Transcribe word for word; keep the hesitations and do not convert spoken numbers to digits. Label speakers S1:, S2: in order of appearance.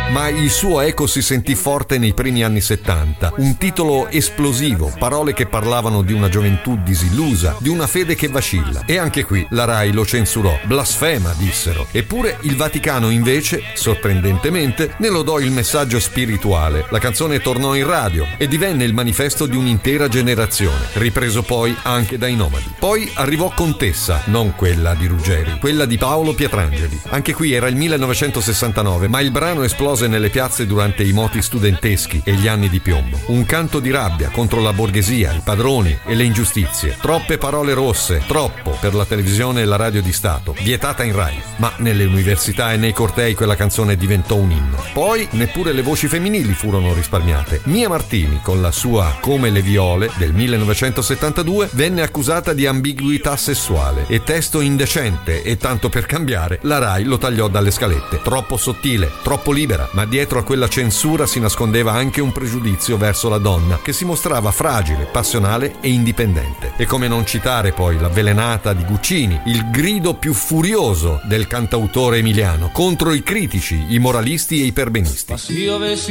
S1: ma il suo eco si sentì forte nei primi anni settanta. Un titolo esplosivo, parole che parlavano di una gioventù disillusa, di una fede che vacilla. E anche qui la Rai lo censurò. Blasfema, dissero. Eppure il Vaticano invece, sorprendentemente, ne lodò il messaggio spirituale. La canzone tornò in radio e divenne il manifesto di un'intera generazione, ripreso poi anche dai Nomadi. Poi arrivò Contessa, non quella di Ruggeri, quella di Paolo Pietrangeli. Anche qui era il millenovecentosessantanove, ma il brano esplose nelle piazze durante i moti studenteschi e gli anni di piombo. Un canto di rabbia contro la borghesia, i padroni e le ingiustizie. Troppe parole rosse, troppo per la televisione e la radio di Stato, vietata in Rai. Ma nelle università e nei cortei quella canzone diventò un inno. Poi neppure le voci femminili furono risparmiate. Mia Martini, con la sua Come le viole del millenovecentosettantadue, venne accusata di ambiguità sessuale e testo indecente, e tanto per cambiare la Rai lo tagliò dalle scalette. Troppo sottile, troppo libera, ma dietro a quella censura si nascondeva anche un pregiudizio verso la donna che si mostrava fragile, passionale e indipendente. E come non citare poi l'avvelenata di Guccini, il grido più furioso del cantautore emiliano contro i critici, i moralisti e i perbenisti.
S2: Ma se io avessi